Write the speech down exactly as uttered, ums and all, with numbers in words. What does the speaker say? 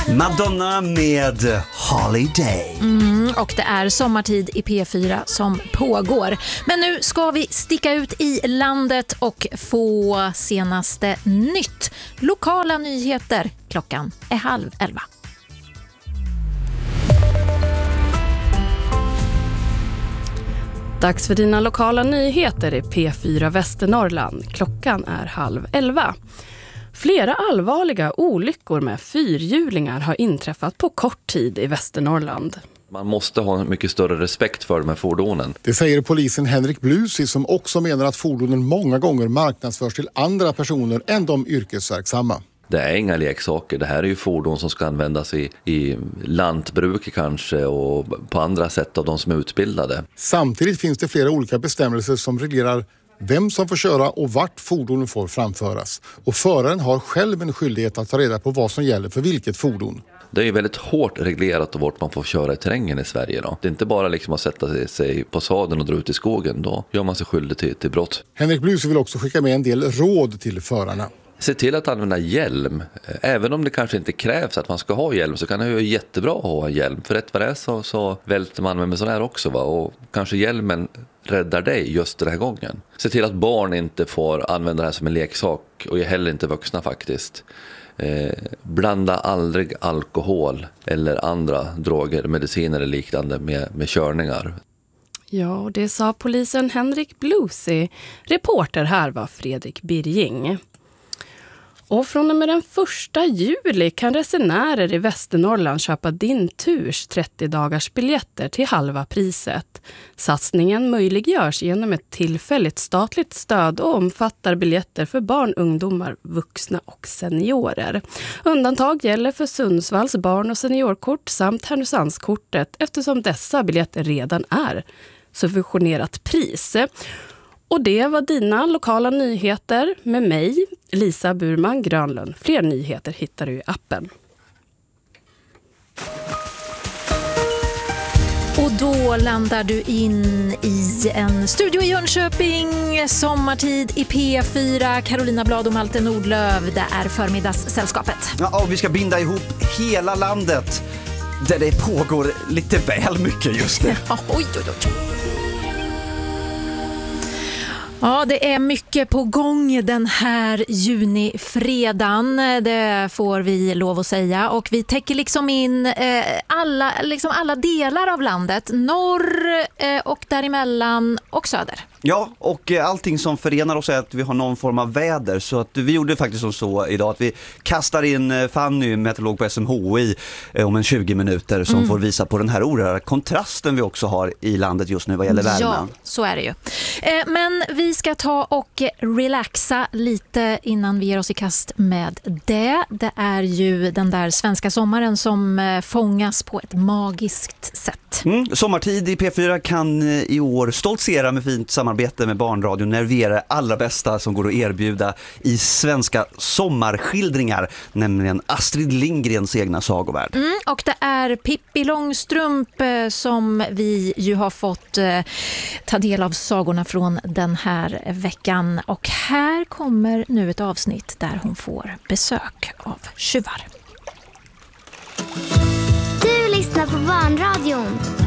Madonna med Holiday. Mm, och det är sommartid i P fyra som pågår. Men nu ska vi sticka ut i landet och få senaste nytt. Lokala nyheter. Klockan är halv elva. Dags för dina lokala nyheter i P fyra Västernorrland. Klockan är halv elva. Flera allvarliga olyckor med fyrhjulingar har inträffat på kort tid i Västernorrland. Man måste ha mycket större respekt för de här fordonen. Det säger polisen Henrik Blusi, som också menar att fordonen många gånger marknadsförs till andra personer än de yrkesverksamma. Det är inga leksaker. Det här är ju fordon som ska användas i, i lantbruk kanske och på andra sätt av de som är utbildade. Samtidigt finns det flera olika bestämmelser som reglerar vem som får köra och vart fordonen får framföras. Och föraren har själv en skyldighet att ta reda på vad som gäller för vilket fordon. Det är ju väldigt hårt reglerat och vart man får köra i terrängen i Sverige då. Det är inte bara liksom att sätta sig på sadeln och dra ut i skogen. Då gör man sig skyldig till, till brott. Henrik Blusi vill också skicka med en del råd till förarna. Se till att använda hjälm. Även om det kanske inte krävs att man ska ha hjälm, så kan det ju jättebra att ha en hjälm. För rätt vad det är så, så välter man med sån här också. Va? Och kanske hjälmen räddar dig just den här gången. Se till att barn inte får använda det här som en leksak, och heller inte vuxna faktiskt. Eh, blanda aldrig alkohol eller andra droger, mediciner eller liknande med, med körningar. Ja, det sa polisen Henrik Blusi. Reporter här var Fredrik Birging. Och från och med den första juli kan resenärer i Västernorrland köpa Din Turs trettio dagars biljetter till halva priset. Satsningen möjliggörs genom ett tillfälligt statligt stöd och omfattar biljetter för barn, ungdomar, vuxna och seniorer. Undantag gäller för Sundsvalls barn- och seniorkort samt Härnösandskortet, eftersom dessa biljetter redan är subventionerat pris. Och det var dina lokala nyheter med mig, Lisa Burman Grönlund. Fler nyheter hittar du i appen. Och då landar du in i en studio i Jönköping, sommartid i P fyra. Carolina Blad och Malte Nordlöv, det är förmiddagssällskapet. Ja, och vi ska binda ihop hela landet där det pågår lite väl mycket just nu. Ja, oj, oj, oj. Ja, det är mycket på gång den här junifredagen, det får vi lov att säga. Och vi täcker liksom in eh, alla, liksom alla delar av landet, norr eh, och däremellan och söder. Ja, och allting som förenar oss är att vi har någon form av väder. Så att vi gjorde faktiskt som så idag att vi kastar in Fanny, meteorolog på S M H I, om en tjugo minuter som mm. får visa på den här oerhörda kontrasten vi också har i landet just nu vad gäller värmen. Ja, så är det ju. Men vi ska ta och relaxa lite innan vi ger oss i kast med det. Det är ju den där svenska sommaren som fångas på ett magiskt sätt. Mm, sommartid i P fyra kan i år stoltsera med fint samarbete med Barnradio när vi är det allra bästa som går att erbjuda i svenska sommarskildringar, nämligen Astrid Lindgrens egna sagovärld. Mm, och det är Pippi Långstrump som vi ju har fått eh, ta del av sagorna från den här veckan. Och här kommer nu ett avsnitt där hon får besök av tjuvar. Du lyssnar på Barnradion